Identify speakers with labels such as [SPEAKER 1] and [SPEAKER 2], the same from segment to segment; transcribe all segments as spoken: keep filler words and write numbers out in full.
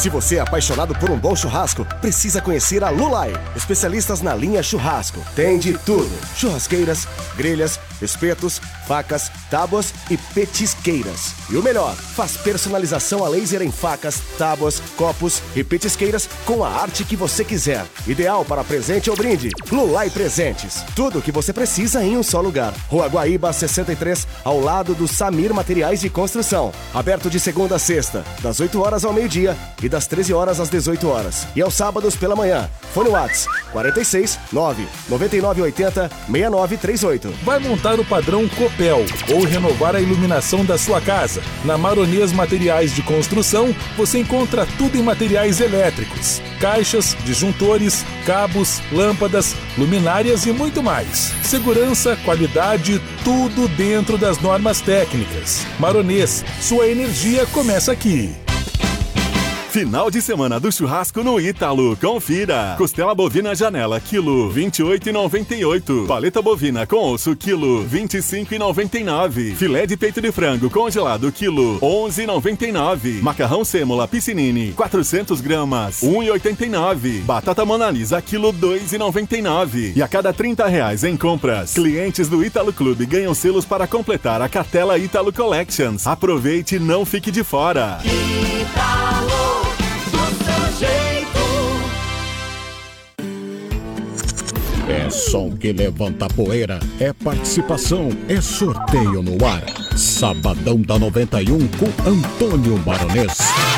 [SPEAKER 1] Se você é apaixonado por um bom churrasco, precisa conhecer a Lulai. Especialistas na linha churrasco. Tem de tudo: churrasqueiras, grelhas, espetos, facas, tábuas e petisqueiras. E o melhor, faz personalização a laser em facas, tábuas, copos e petisqueiras com a arte que você quiser. Ideal para presente ou brinde. Lulai Presentes. Tudo o que você precisa em um só lugar. Rua Guaíba sessenta e três, ao lado do Samir Materiais de Construção. Aberto de segunda a sexta, das oito horas ao meio-dia e das treze horas às dezoito horas. E aos sábados pela manhã. Fone WhatsApp quarenta e seis, nove, noventa e nove oitenta, sessenta e nove trinta e oito.
[SPEAKER 2] Vai montar o padrão Copel ou renovar a iluminação da sua casa? Na Maronês Materiais de Construção, você encontra tudo em materiais elétricos, caixas, disjuntores, cabos, lâmpadas, luminárias e muito mais. Segurança, qualidade, tudo dentro das normas técnicas. Maronês, sua energia começa aqui.
[SPEAKER 3] Final de semana do churrasco no Ítalo. Confira. Costela bovina janela, quilo, vinte e oito reais e noventa e oito centavos. Paleta bovina com osso, quilo, vinte e cinco reais e noventa e nove centavos. Filé de peito de frango congelado, quilo, onze reais e noventa e nove centavos. Macarrão sêmola piscinini, quatrocentas gramas, um real e oitenta e nove centavos. Batata Monalisa, quilo, dois reais e noventa e nove centavos. E a cada trinta reais em compras, clientes do Ítalo Clube ganham selos para completar a cartela Ítalo Collections. Aproveite e não fique de fora.
[SPEAKER 4] Ítalo.
[SPEAKER 5] É som que levanta poeira, é participação, é sorteio no ar. Sabadão da noventa e um com Antônio Maronês.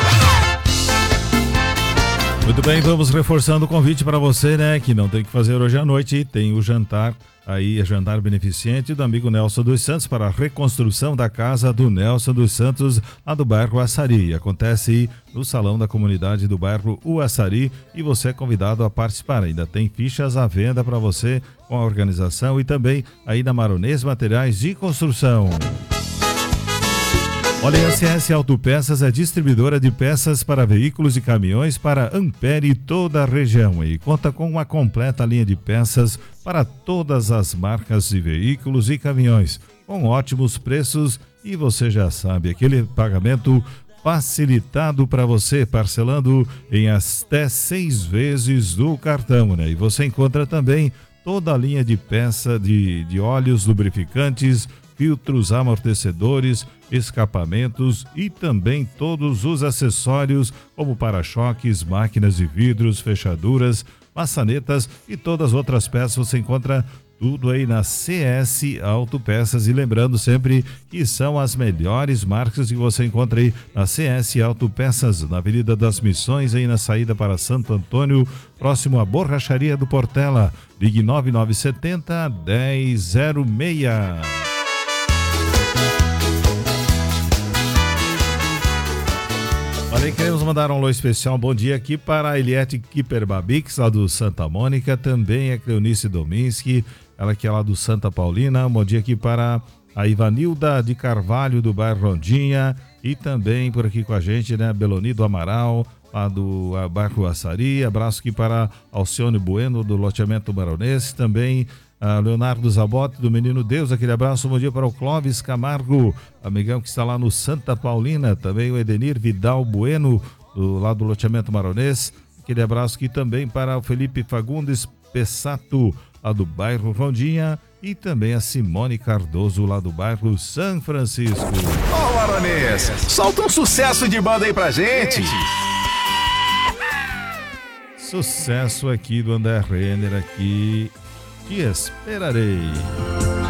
[SPEAKER 6] Muito bem, vamos reforçando o convite para você, né, que não tem que fazer hoje à noite. Tem o jantar, aí é jantar beneficente do amigo Nelson dos Santos para a reconstrução da casa do Nelson dos Santos, lá do bairro Açari. Acontece no salão da comunidade do bairro Uaçari e você é convidado a participar. Ainda tem fichas à venda para você com a organização e também aí na Maronês Materiais de Construção. Olha, a C S Autopeças é distribuidora de peças para veículos e caminhões para Ampere e toda a região e conta com uma completa linha de peças para todas as marcas de veículos e caminhões, com ótimos preços e você já sabe, aquele pagamento facilitado para você, parcelando em até seis vezes do cartão, né? E você encontra também toda a linha de peça de, de óleos, lubrificantes, filtros, amortecedores, escapamentos e também todos os acessórios como para-choques, máquinas de vidros, fechaduras, maçanetas e todas as outras peças. Você encontra tudo aí na C S Autopeças e lembrando sempre que são as melhores marcas que você encontra aí na C S Autopeças, na Avenida das Missões, aí na saída para Santo Antônio, próximo à Borracharia do Portela. Ligue nove nove sete zero, um zero zero seis. Olha, queremos mandar um alô especial, um bom dia aqui para a Eliette Kipper Babix, lá do Santa Mônica, também a Cleonice Dominski, ela que é lá do Santa Paulina, um bom dia aqui para a Ivanilda de Carvalho, do bairro Rondinha, e também por aqui com a gente, né, Beloni do Amaral, lá do bairro Açari, abraço aqui para Alcione Bueno, do loteamento Maronês, também a Leonardo Zabotti, do Menino Deus, aquele abraço, bom dia para o Clóvis Camargo, amigão que está lá no Santa Paulina, também o Edenir Vidal Bueno, do, lá do loteamento Maronês, aquele abraço aqui também para o Felipe Fagundes Pessato, lá do bairro Rondinha, e também a Simone Cardoso, lá do bairro São Francisco.
[SPEAKER 7] Ô, oh, Maronês, solta um sucesso de banda aí pra gente!
[SPEAKER 6] Sucesso aqui do André Renner, aqui, Te Esperarei.